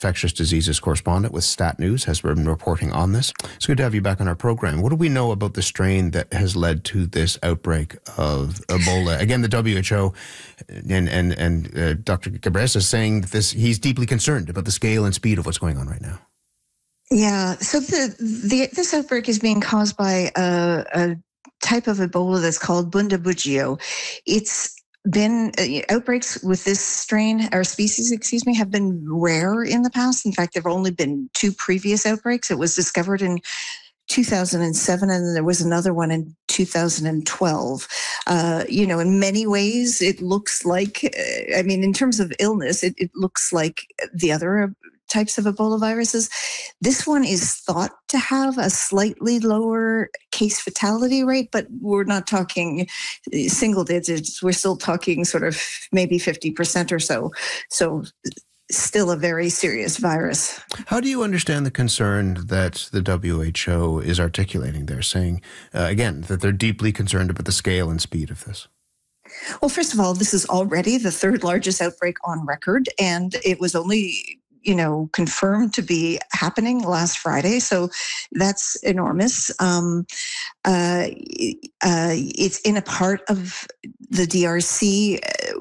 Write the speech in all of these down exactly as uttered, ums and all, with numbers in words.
infectious diseases correspondent with Stat News, has been reporting on this. It's good to have you back on our program. What do we know about the strain that has led to this outbreak of Ebola? Again, the W H O and and and uh, Doctor Ghebreyesus is saying that this he's deeply concerned about the scale and speed of what's going on right now. Yeah, so the, the this outbreak is being caused by a, a type of Ebola that's called Bundibugyo. It's been uh, outbreaks with this strain or species, excuse me, have been rare in the past. In fact, there have only been two previous outbreaks. It was discovered in two thousand seven, and then there was another one in two thousand twelve. Uh, you know, in many ways, it looks like, uh, I mean, in terms of illness, it, it looks like the other types of Ebola viruses. This one is thought to have a slightly lower case fatality rate, but we're not talking single digits. We're still talking sort of maybe fifty percent or so. So still a very serious virus. How do you understand the concern that the W H O is articulating there, saying, uh, again, that they're deeply concerned about the scale and speed of this? Well, first of all, this is already the third largest outbreak on record, and it was only you know, confirmed to be happening last Friday. So that's enormous. Um, uh, uh, it's in a part of the D R C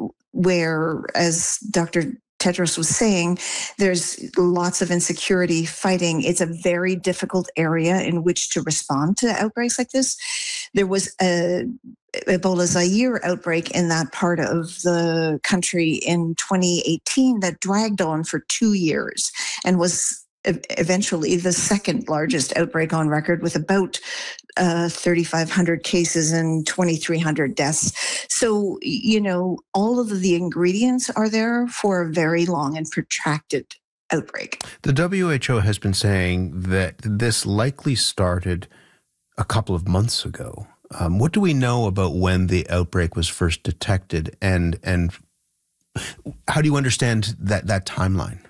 where, as Doctor Tedros was saying, there's lots of insecurity fighting. It's a very difficult area in which to respond to outbreaks like this. There was a Ebola Zaire outbreak in that part of the country in twenty eighteen that dragged on for two years and was eventually the second largest outbreak on record with about uh, thirty-five hundred cases and twenty-three hundred deaths. So, you know, all of the ingredients are there for a very long and protracted outbreak. The W H O has been saying that this likely started a couple of months ago. Um, what do we know about when the outbreak was first detected, and and how do you understand that that timeline?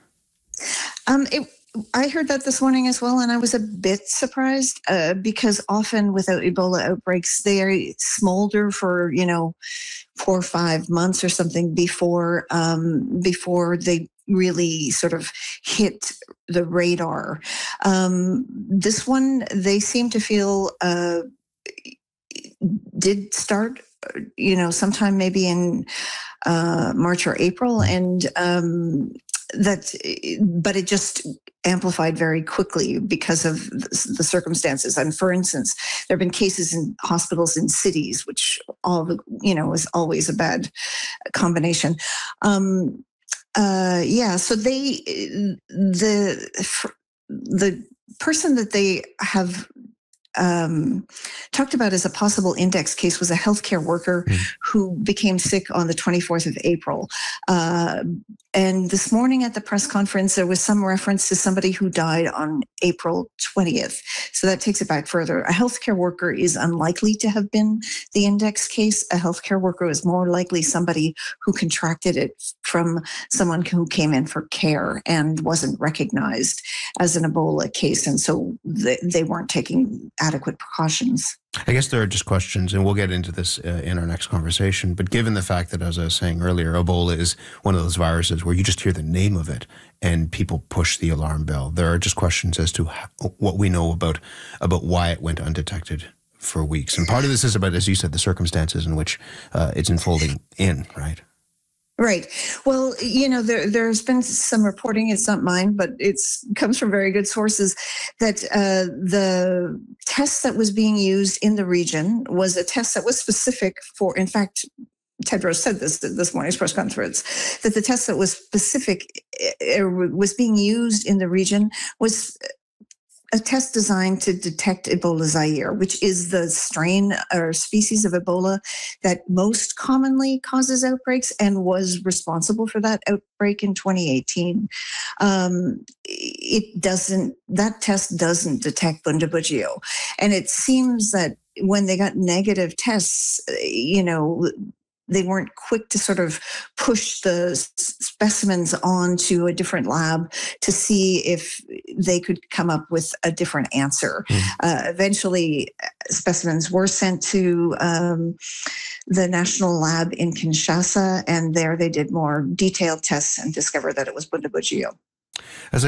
Um, it, I heard that this morning as well, and I was a bit surprised uh, because often without Ebola outbreaks, they smolder for you know four or five months or something before um, before they really sort of hit the radar. Um, this one, they seem to feel. Uh, did start, you know, sometime maybe in uh, March or April, and um, that, but it just amplified very quickly because of the circumstances. And for instance, there have been cases in hospitals in cities, which all, you know, is always a bad combination. Um, uh, yeah, so they, the the person that they have Um, talked about as a possible index case was a healthcare worker mm. who became sick on the twenty-fourth of April. Uh, and this morning at the press conference, there was some reference to somebody who died on April twentieth. So that takes it back further. A healthcare worker is unlikely to have been the index case. A healthcare worker is more likely somebody who contracted it from someone who came in for care and wasn't recognized as an Ebola case. And so they, they weren't taking adequate precautions. I guess there are just questions, and we'll get into this uh, in our next conversation. But given the fact that, as I was saying earlier, Ebola is one of those viruses where you just hear the name of it and people push the alarm bell, there are just questions as to how, what we know about about why it went undetected for weeks. And part of this is about, as you said, the circumstances in which uh, it's unfolding in, right? Right. Well, you know, there, there's been some reporting, it's not mine, but it's comes from very good sources, that uh, the test that was being used in the region was a test that was specific for, in fact, Tedros said this at this morning's press conference, that the test that was specific, uh, was being used in the region was a test designed to detect Ebola Zaire, which is the strain or species of Ebola that most commonly causes outbreaks and was responsible for that outbreak in twenty eighteen. Um, it doesn't, that test doesn't detect Bundibugyo. And it seems that when they got negative tests, you know, they weren't quick to sort of push the specimens onto a different lab to see if they could come up with a different answer. Mm. Uh, eventually, specimens were sent to um, the national lab in Kinshasa, and there they did more detailed tests and discovered that it was Bundibugyo. As I